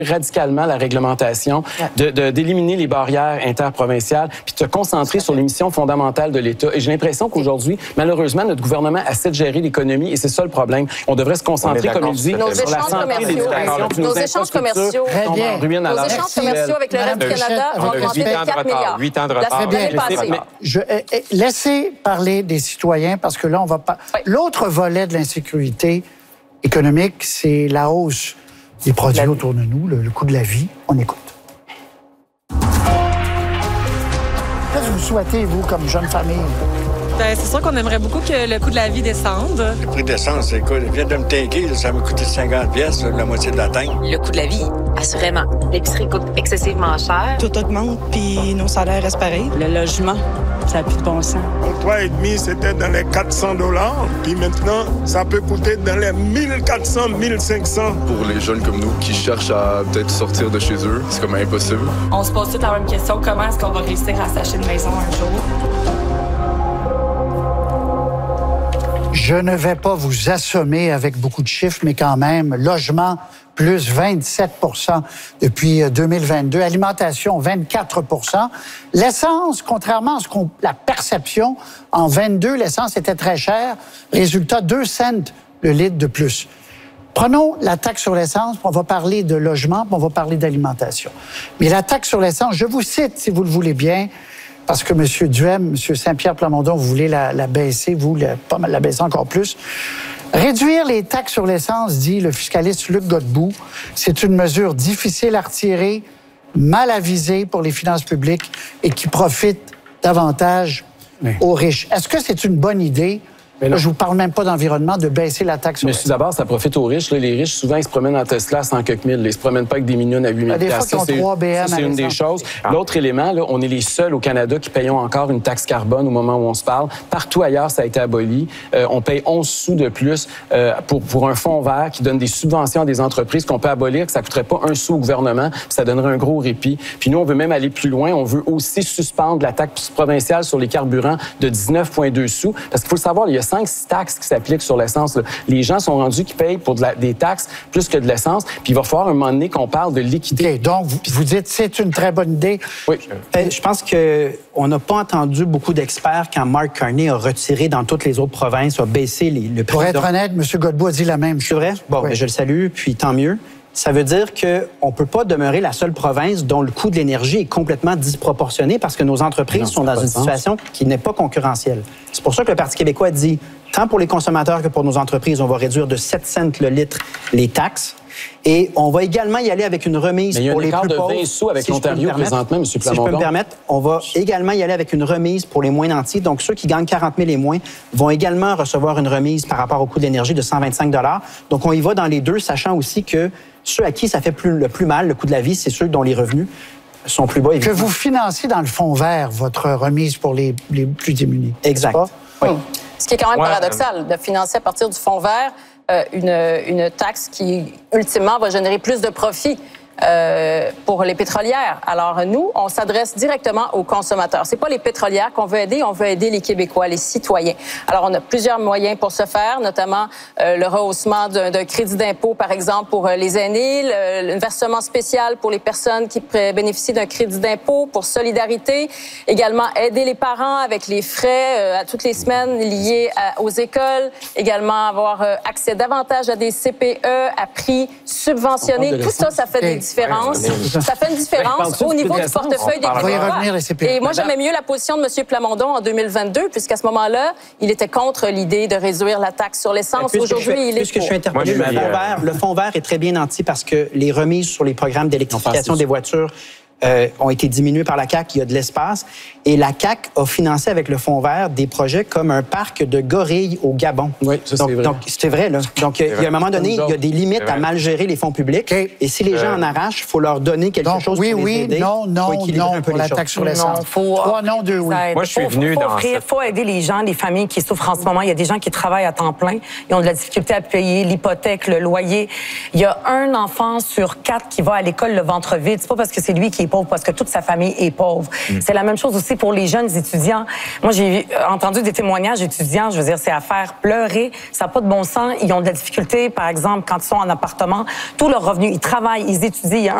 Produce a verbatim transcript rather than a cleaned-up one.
radicalement la réglementation, de, de, d'éliminer les barrières interprovinciales, puis de te concentrer sur les missions fondamentales de l'État. Et j'ai l'impression qu'aujourd'hui, malheureusement, notre gouvernement essaie de gérer l'économie et c'est ça le problème. On devrait se concentrer, comme il dit, nos sur la santé, l'éducation, nos échanges commerciaux, nos échanges commerciaux avec le reste du Canada ont augmenté de quatre milliards. huit ans de retard. Je, laissez parler des citoyens parce que là, on va pas. Oui. L'autre volet de l'insécurité économique, c'est la hausse des produits autour de nous, le, le coût de la vie. On écoute. Qu'est-ce que vous souhaitez, vous, comme jeune famille? Ben, c'est sûr qu'on aimerait beaucoup que le coût de la vie descende. Le prix d'essence, écoute, je viens de me tanker, ça m'a coûté cinquante pièces, la moitié de la tank. Le coût de la vie, assurément. L'épicerie coûte excessivement cher. Tout augmente, puis nos salaires restent pareils. Le logement, ça n'a plus de bon sens. Au trois et demi, c'était dans les quatre cents dollars, puis maintenant, ça peut coûter dans les mille quatre cents, mille cinq cents. Pour les jeunes comme nous qui cherchent à peut-être sortir de chez eux, c'est comme impossible. On se pose toute la même question, comment est-ce qu'on va réussir à s'acheter une maison un jour? Je ne vais pas vous assommer avec beaucoup de chiffres, mais quand même, logement, plus vingt-sept pour cent depuis deux mille vingt-deux. Alimentation, vingt-quatre pour cent. L'essence, contrairement à ce qu'on, la perception, en vingt-deux, l'essence était très chère. Résultat, deux cents le litre de plus. Prenons la taxe sur l'essence, puis on va parler de logement, puis on va parler d'alimentation. Mais la taxe sur l'essence, je vous cite, si vous le voulez bien, parce que M. Duhem, M. Saint-Pierre Plamondon, vous voulez la, la baisser, vous, la, pas mal la baisser encore plus. Réduire les taxes sur l'essence, dit le fiscaliste Luc Godbout, c'est une mesure difficile à retirer, mal avisée pour les finances publiques et qui profite davantage oui. aux riches. Est-ce que c'est une bonne idée? Là, je vous parle même pas d'environnement, de baisser la taxe sur l'essence. Mais d'abord, ça profite aux riches. Là, les riches, souvent, ils se promènent en Tesla à cent quelques mille. Ils ne se promènent pas avec des millions à huit mille. Des fois, ils ont trois B M. C'est une des choses. L'autre élément, là, on est les seuls au Canada qui payons encore une taxe carbone au moment où on se parle. Partout ailleurs, ça a été aboli. Euh, on paye onze sous de plus euh, pour, pour un fonds vert qui donne des subventions à des entreprises qu'on peut abolir, que ça ne coûterait pas un sou au gouvernement, puis ça donnerait un gros répit. Puis nous, on veut même aller plus loin. On veut aussi suspendre la taxe provinciale sur les carburants de dix-neuf virgule deux sous. Parce qu'il faut le savoir, il y a cinq, six taxes qui s'appliquent sur l'essence. Les gens sont rendus qui payent pour de la, des taxes plus que de l'essence. Puis il va falloir un moment donné qu'on parle de l'équité. Okay, donc, vous, vous dites c'est une très bonne idée. Oui. Je pense qu'on n'a pas entendu beaucoup d'experts quand Mark Carney a retiré dans toutes les autres provinces, a baissé les, le prix. Pour être honnête, M. Godbout a dit la même chose. C'est vrai? Bon, oui. Mais je le salue, puis tant mieux. Ça veut dire qu'on ne peut pas demeurer la seule province dont le coût de l'énergie est complètement disproportionné parce que nos entreprises non, sont dans une situation qui n'est pas concurrentielle. C'est pour ça que le Parti québécois a dit, tant pour les consommateurs que pour nos entreprises, on va réduire de sept cents le litre les taxes. Et on va également y aller avec une remise pour les plus pauvres. Mais il y a un écart de vingt sous avec si l'Ontario présentement, M. Plamondon. Si je peux me permettre, on va également y aller avec une remise pour les moins nantis. Donc, ceux qui gagnent quarante mille et moins vont également recevoir une remise par rapport au coût de l'énergie de cent vingt-cinq dollars. Donc, on y va dans les deux, sachant aussi que ceux à qui ça fait plus, le plus mal, le coût de la vie, c'est ceux dont les revenus sont plus bas. Évidemment. Que vous financez dans le fonds vert votre remise pour les, les plus démunis. Exact. Oui. Ce qui est quand même ouais, paradoxal, de financer à partir du fonds vert euh, une, une taxe qui, ultimement, va générer plus de profits euh, pour les pétrolières. Alors, nous, on s'adresse directement aux consommateurs. C'est pas les pétrolières qu'on veut aider, on veut aider les Québécois, les citoyens. Alors, on a plusieurs moyens pour ce faire, notamment euh, le rehaussement d'un, d'un crédit d'impôt, par exemple, pour euh, les aînés, le, le versement spécial pour les personnes qui bénéficient d'un crédit d'impôt, pour solidarité, également aider les parents avec les frais euh, à toutes les semaines liés à, aux écoles, également avoir euh, accès davantage à des C P E à prix subventionnés. Tout ça, ça fait des différences. Ça fait une différence au niveau du portefeuille des Québécois. Et moi, j'aimais mieux la position de M. Plamondon en deux mille vingt-deux, puisqu'à ce moment-là, il était contre l'idée de réduire la taxe sur l'essence. Aujourd'hui, il est Puisque je suis interpellé, le fonds vert, le fonds vert est très bien nanti parce que les remises sur les programmes d'électrification des voitures Euh, ont été diminués par la C A Q, il y a de l'espace. Et la C A Q a financé avec le fonds vert des projets comme un parc de gorilles au Gabon. Oui, ça, donc, c'est vrai. Donc, c'est vrai, là. Donc, il y a un moment donné, il y a des limites à mal gérer les fonds publics. Okay. Et si les gens euh... en arrachent, il faut leur donner quelque donc, chose oui, pour oui, les aider. non, non, non, un peu pour la taxe sur l'essence. Trois non, deux oui. Moi, je suis faut, venu faut dans offrir, cette... faut aider les gens, les familles qui souffrent en ce moment. Il y a des gens qui travaillent à temps plein. Ils ont de la difficulté à payer l'hypothèque, le loyer. Il y a un enfant sur quatre qui va à l'école le ventre vide. C'est pas parce que c'est lui qui est pauvre parce que toute sa famille est pauvre. Mm. C'est la même chose aussi pour les jeunes étudiants. Moi, j'ai entendu des témoignages d'étudiants, je veux dire, c'est à faire pleurer. Ça n'a pas de bon sens. Ils ont de la difficulté, par exemple, quand ils sont en appartement. Tout leur revenu, ils travaillent, ils étudient. Il y a